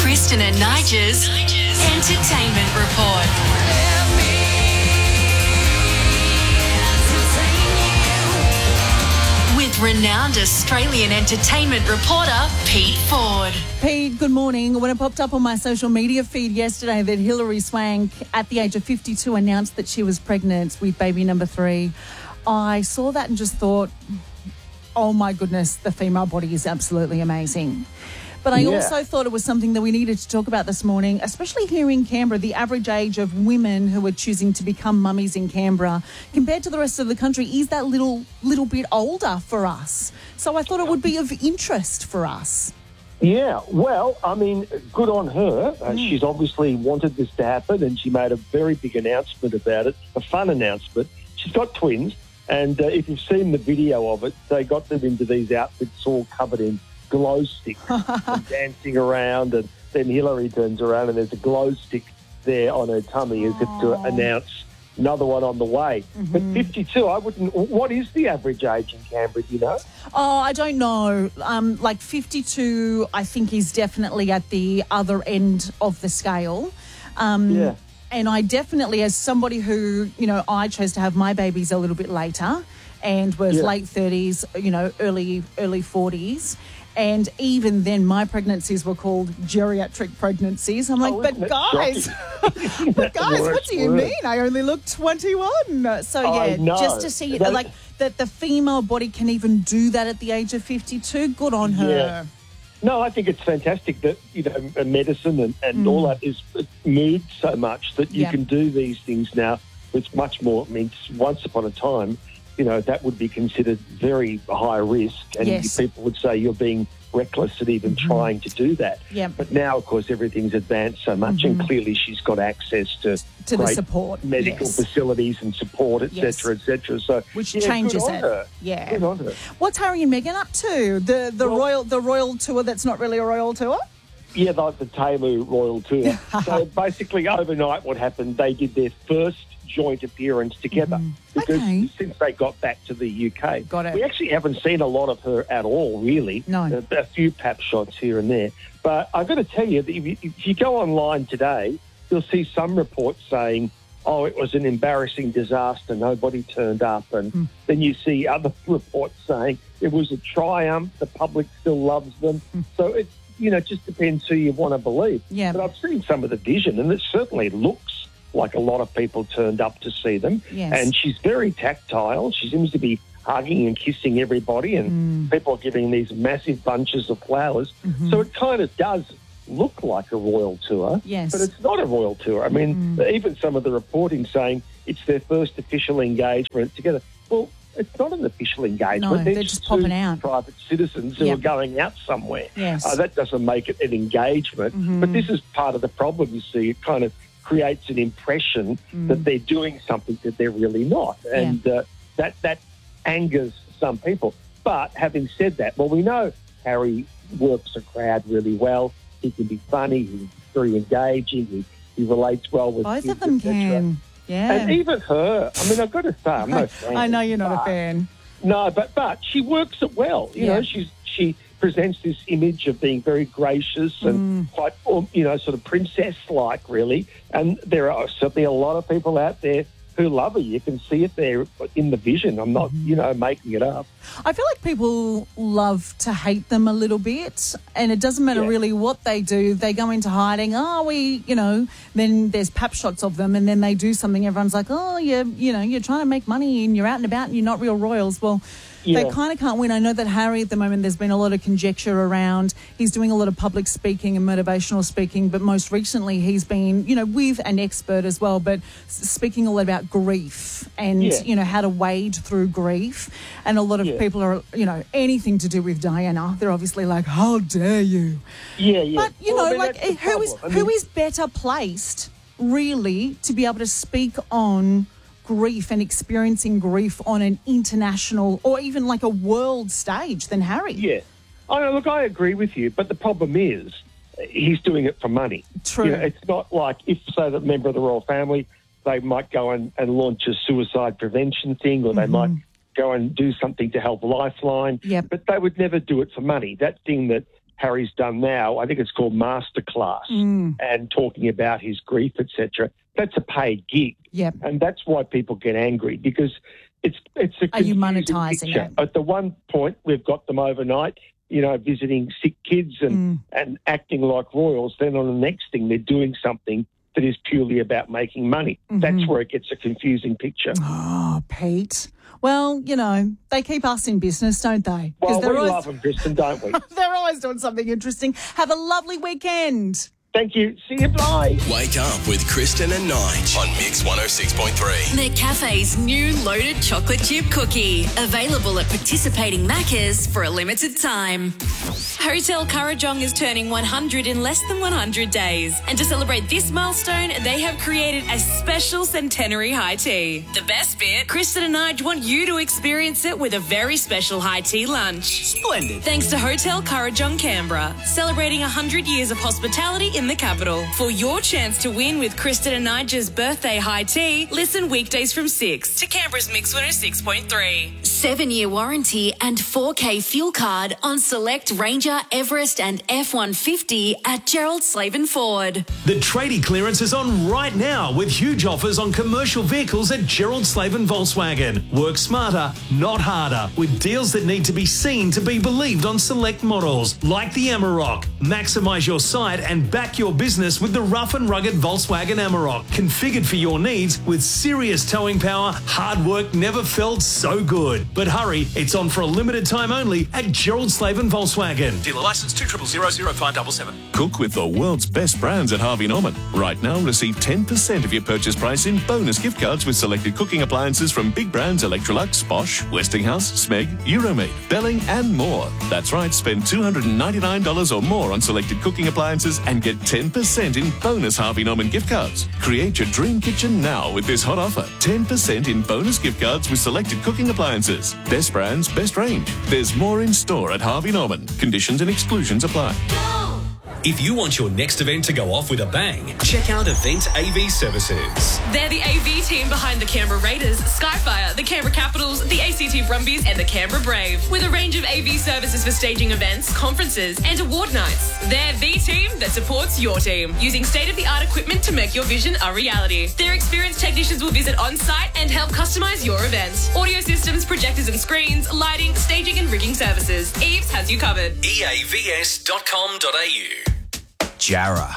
Kristen and Nigel's Entertainment Report. With renowned Australian entertainment reporter Pete Ford. Pete, good morning. When it popped up on my social media feed yesterday that Hilary Swank, at the age of 52, announced that she was pregnant with baby number 3, I saw that and just thought, oh my goodness, the female body is absolutely amazing. But I also thought it was something that we needed to talk about this morning, especially here in Canberra, the average age of women who are choosing to become mummies in Canberra compared to the rest of the country is that little bit older for us. So I thought it would be of interest for us. Yeah, well, I mean, good on her. She's obviously wanted this to happen, and she made a very big announcement about it, a fun announcement. She's got twins, and if you've seen the video of it, they got them into these outfits all covered in glow sticks and dancing around, and then Hilary turns around and there's a glow stick there on her tummy as if to announce another one on the way. But 52, what is the average age in Canberra, do you know? Oh, I don't know. Like 52, I think is definitely at the other end of the scale. And I definitely, as somebody who, I chose to have my babies a little bit later and was late 30s, early 40s. And even then, my pregnancies were called geriatric pregnancies. I'm like, but guys, what do you mean? I only look 21. So, just to see, that the female body can even do that at the age of 52, good on her. Yeah. No, I think it's fantastic that, medicine and all that is moved so much that you can do these things now. It's much more, once upon a time, that would be considered very high risk, and people would say you're being reckless at even trying to do that. Yep. But now, of course, everything's advanced so much, and clearly she's got access to the support, medical facilities and support, etc., etc. So, which changes good on it. Her. Yeah. Good on her. What's Harry and Meghan up to? The royal tour that's not really a royal tour? Yeah, like the Taylor Royal Tour. So basically, overnight, what happened? They did their first joint appearance together because since they got back to the UK. Got it. We actually haven't seen a lot of her at all, really. No. A few pap shots here and there. But I've got to tell you, that if you go online today, you'll see some reports saying, oh, it was an embarrassing disaster, nobody turned up. And then you see other reports saying it was a triumph, the public still loves them. So it just depends who you want to believe. Yeah. But I've seen some of the vision, and it certainly looks like a lot of people turned up to see them. Yes. And she's very tactile. She seems to be hugging and kissing everybody, and people are giving these massive bunches of flowers. So it kind of does look like a royal tour, but it's not a royal tour. I mean, even some of the reporting saying it's their first official engagement together. Well, it's not an official engagement. No, they're just popping out. Private citizens who are going out somewhere. Yes. That doesn't make it an engagement. But this is part of the problem, you see. It kind of creates an impression that they're doing something that they're really not. And that angers some people. But having said that, well, we know Harry works a crowd really well. He can be funny. He's very engaging. He relates well with both kids, of them can. Yeah. And even her, I've got to say, I'm no fan. I know you're not a fan. No, but she works it well. You know, she presents this image of being very gracious and quite, sort of princess-like, really. And there are certainly a lot of people out there who love her. You can see it there in the vision. I'm not, making it up. I feel like people love to hate them a little bit, and it doesn't matter really what they do. They go into hiding. Then there's pap shots of them, and then they do something. Everyone's like, oh, you're trying to make money and you're out and about and you're not real royals. Well, they kind of can't win. I know that Harry at the moment, there's been a lot of conjecture around. He's doing a lot of public speaking and motivational speaking, but most recently he's been, with an expert as well, but speaking a lot about grief and, how to wade through grief. And a lot of people are, anything to do with Diana. They're obviously like, how dare you? Yeah, yeah. But, who is better placed, really, to be able to speak on grief and experiencing grief on an international or even like a world stage than Harry? Yeah. I agree with you, but the problem is he's doing it for money. True. It's not like if, say, the member of the royal family, they might go and launch a suicide prevention thing, or they might go and do something to help Lifeline. Yep. But they would never do it for money. That thing that Harry's done now, I think it's called Masterclass, and talking about his grief, etc. That's a paid gig. Yep. And that's why people get angry, because it's a Are you confusing monetising picture. it? At the one point, we've got them overnight, visiting sick kids and acting like royals. Then on the next thing, they're doing something that is purely about making money. That's where it gets a confusing picture. Oh, Pete. Well, they keep us in business, don't they? Well, we always, love them, Kristen, don't we? they're always doing something interesting. Have a lovely weekend. Thank you. See you. Bye. Wake up with Kristen and Nige on Mix 106.3. McCafe's new loaded chocolate chip cookie. Available at participating Maccas for a limited time. Hotel Kurrajong is turning 100 in less than 100 days. And to celebrate this milestone, they have created a special centenary high tea. The best bit, Kristen and Nige want you to experience it with a very special high tea lunch. Splendid. Thanks to Hotel Kurrajong Canberra, celebrating 100 years of hospitality in the capital. For your chance to win with Kristen and Nigel's birthday high tea, listen weekdays from 6 to Canberra's Mix 106.3. 7-year warranty and 4K fuel card on select Ranger, Everest and F-150 at Gerald Slaven Ford. The tradie clearance is on right now with huge offers on commercial vehicles at Gerald Slaven Volkswagen. Work smarter, not harder, with deals that need to be seen to be believed on select models like the Amarok. Maximise your sight and back your business with the rough and rugged Volkswagen Amarok, configured for your needs with serious towing power. Hard work never felt so good. But hurry, it's on for a limited time only at Gerald Slaven Volkswagen. Dealer license 2000577. Cook with the world's best brands at Harvey Norman. Right now, receive 10% of your purchase price in bonus gift cards with selected cooking appliances from big brands Electrolux, Bosch, Westinghouse, Smeg, Euromade, Belling and more. That's right, spend $299 or more on selected cooking appliances and get 10% in bonus Harvey Norman gift cards. Create your dream kitchen now with this hot offer. 10% in bonus gift cards with selected cooking appliances. Best brands, best range. There's more in store at Harvey Norman. Conditions and exclusions apply. If you want your next event to go off with a bang, check out Event AV Services. They're the AV team behind the Canberra Raiders, Skyfire, the Canberra Capitals, the ACT Brumbies and the Canberra Brave. With a range of AV services for staging events, conferences and award nights. They're the team that supports your team, using state-of-the-art equipment to make your vision a reality. Their experienced technicians will visit on-site and help customise your event. Audio systems, projectors and screens, lighting, staging and rigging services. Eves has you covered. eavs.com.au. Jarrah.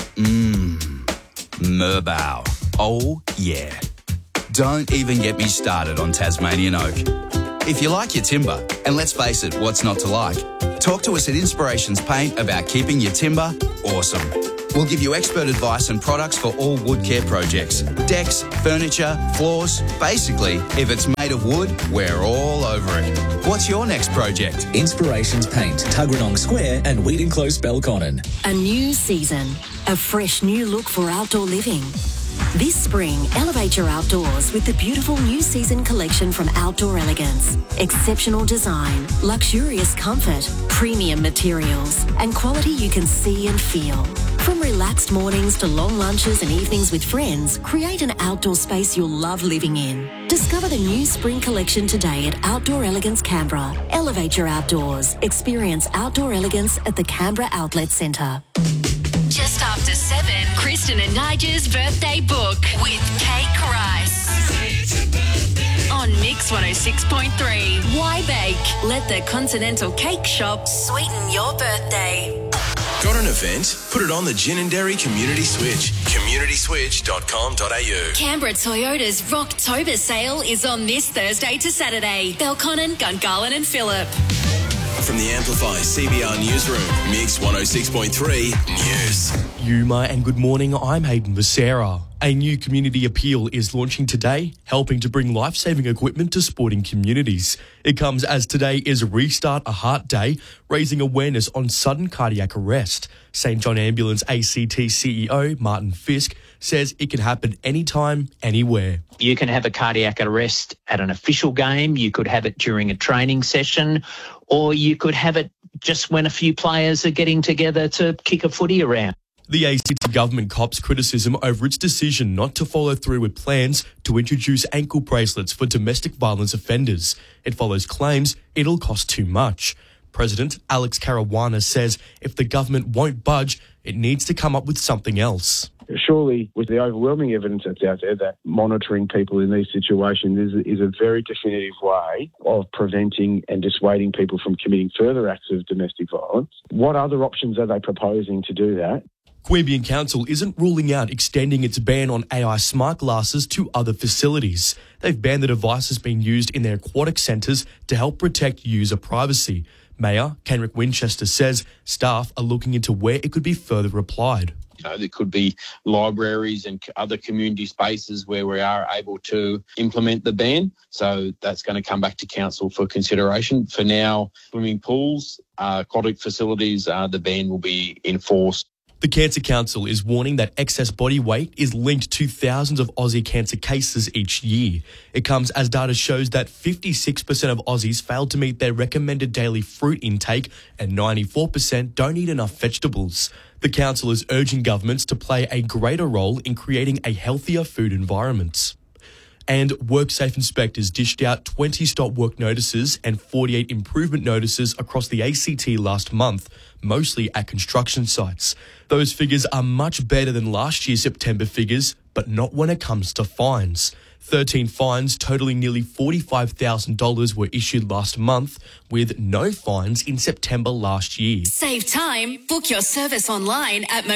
Merbau. Oh, yeah. Don't even get me started on Tasmanian oak. If you like your timber, and let's face it, what's not to like? Talk to us at Inspirations Paint about keeping your timber awesome. We'll give you expert advice and products for all wood care projects. Decks, furniture, floors. Basically, if it's made of wood, we're all over it. What's your next project? Inspirations Paint, Tuggeranong Square and Wheaton Close, Belconnen. A new season, a fresh new look for outdoor living. This spring, elevate your outdoors with the beautiful new season collection from Outdoor Elegance. Exceptional design, luxurious comfort, premium materials, and quality you can see and feel. From relaxed mornings to long lunches and evenings with friends, create an outdoor space you'll love living in. Discover the new spring collection today at Outdoor Elegance Canberra. Elevate your outdoors. Experience outdoor elegance at the Canberra Outlet Centre. Just after 7, Kristen and Nigel's birthday book with Kate Rice. On Mix 106.3. Why bake? Let the Continental Cake Shop sweeten your birthday. Got an event? Put it on the Gin and Dairy Community Switch. communityswitch.com.au. Canberra Toyota's Rocktober sale is on this Thursday to Saturday. Belconnen, Gungahlin and Phillip. From the Amplify CBR Newsroom, Mix 106.3 News. Yuma and good morning, I'm Hayden Becerra. A new community appeal is launching today, helping to bring life-saving equipment to sporting communities. It comes as today is Restart a Heart Day, raising awareness on sudden cardiac arrest. St John Ambulance ACT CEO Martin Fisk says it can happen anytime, anywhere. You can have a cardiac arrest at an official game, you could have it during a training session, or you could have it just when a few players are getting together to kick a footy around. The ACT government cops criticism over its decision not to follow through with plans to introduce ankle bracelets for domestic violence offenders. It follows claims it'll cost too much. President Alex Caruana says if the government won't budge, it needs to come up with something else. Surely, with the overwhelming evidence that's out there, that monitoring people in these situations is a very definitive way of preventing and dissuading people from committing further acts of domestic violence. What other options are they proposing to do that? Queanbeyan Council isn't ruling out extending its ban on AI smart glasses to other facilities. They've banned the devices being used in their aquatic centres to help protect user privacy. Mayor Kenrick Winchester says staff are looking into where it could be further applied. There could be libraries and other community spaces where we are able to implement the ban. So that's going to come back to council for consideration. For now, swimming pools, aquatic facilities, the ban will be enforced. The Cancer Council is warning that excess body weight is linked to thousands of Aussie cancer cases each year. It comes as data shows that 56% of Aussies fail to meet their recommended daily fruit intake and 94% don't eat enough vegetables. The council is urging governments to play a greater role in creating a healthier food environment. And WorkSafe inspectors dished out 20 stop work notices and 48 improvement notices across the ACT last month, mostly at construction sites. Those figures are much better than last year's September figures, but not when it comes to fines. 13 fines totaling nearly $45,000 were issued last month, with no fines in September last year. Save time. Book your service online at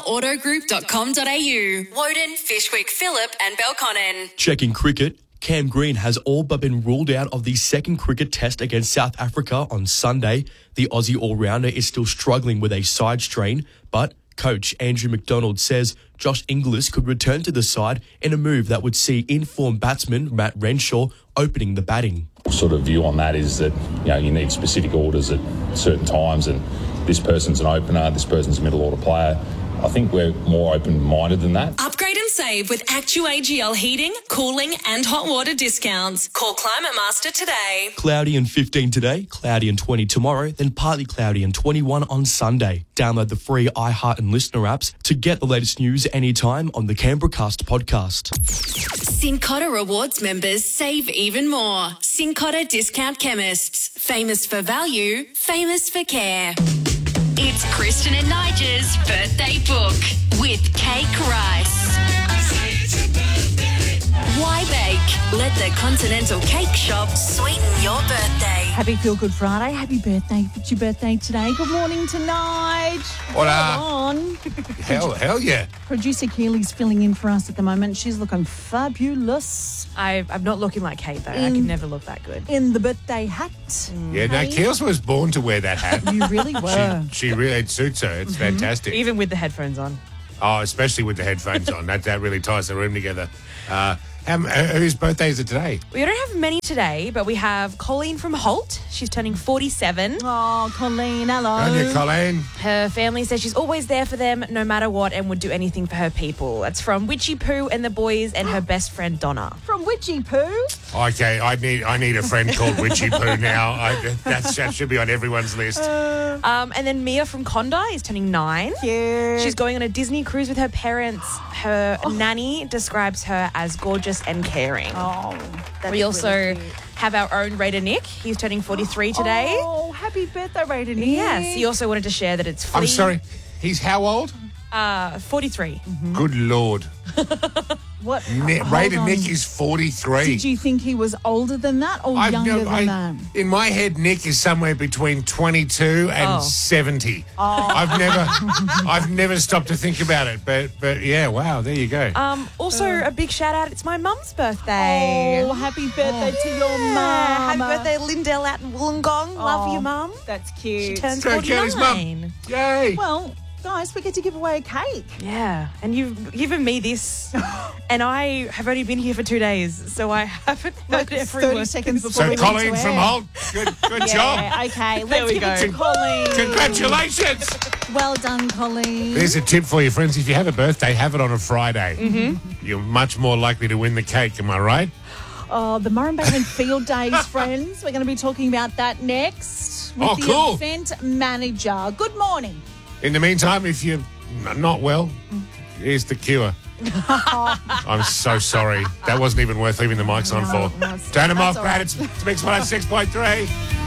mcgrathautogroup.com.au. Woden, Fishwick, Phillip and Belconnen. Checking cricket, Cam Green has all but been ruled out of the second cricket test against South Africa on Sunday. The Aussie all-rounder is still struggling with a side strain, but coach Andrew McDonald says Josh Inglis could return to the side in a move that would see informed batsman Matt Renshaw opening the batting. Sort of view on that is that you need specific orders at certain times, and this person's an opener, this person's a middle order player. I think we're more open-minded than that. Upgrade and save with ActuAGL heating, cooling and hot water discounts. Call Climate Master today. Cloudy and 15 today, cloudy and 20 tomorrow, then partly cloudy and 21 on Sunday. Download the free iHeart and Listener apps to get the latest news anytime on the Canberracast podcast. Cincotta Rewards members save even more. Cincotta Discount Chemists. Famous for value, famous for care. It's Kristen and Nigel's birthday book with Cake Rice. Why bake? Let the Continental Cake Shop sweeten your birthday. Happy Feel Good Friday. Happy birthday. It's your birthday today. Good morning to Nige. Hola. On. Hell yeah. Producer Keely's filling in for us at the moment. She's looking fabulous. I'm not looking like Kate, though. I can never look that good. In the birthday hat. Yeah, no, Keels was born to wear that hat. You really were. She really, it suits her. It's fantastic. Even with the headphones on. Oh, especially with the headphones on. That really ties the room together. Whose birthday is it today? We don't have many today, but we have Colleen from Holt. She's turning 47. Oh, Colleen, hello. On you, Colleen. Her family says she's always there for them, no matter what, and would do anything for her people. That's from Witchy Poo and the boys and her best friend, Donna. From Witchy Poo? Okay, I need a friend called Witchy Poo now. That should be on everyone's list. And then Mia from Condi is turning 9. Cute. She's going on a Disney cruise with her parents. Her nanny describes her as gorgeous and caring. Oh, that's we also really cute. have our own Raider Nick. He's turning 43 today. Oh, happy birthday, Raider Nick. Yes, he also wanted to share that it's Flea. I'm sorry, he's how old? 43. Good Lord. What? Raider Nick is 43. Did you think he was older than that or younger than that? In my head, Nick is somewhere between 22 and 70. Oh. I've never stopped to think about it, but yeah, wow, there you go. Also, a big shout out. It's my mum's birthday. Oh, happy birthday to your mum. Happy birthday, Lindell out in Wollongong. Love you, mum. That's cute. She turns Go, 49. Kelly's mum. Yay. Well, guys, we get to give away a cake. Yeah, and you've given me this, and I have only been here for 2 days, so I haven't heard every 30 word. seconds before So we Colleen went to from air. Holt, good job. Yeah, okay, There let's we give go. it to Colleen. Congratulations. Well done, Colleen. There's a tip for you, friends. If you have a birthday, have it on a Friday. Mm-hmm. You're much more likely to win the cake, am I right? Oh, the Murrumbateman Field Days, friends. We're going to be talking about that next with the cool. event manager. Good morning. In the meantime, if you're not well, here's the cure. I'm so sorry. That wasn't even worth leaving the mics on for. Turn them off, all Brad. right. It's Mix 106.3.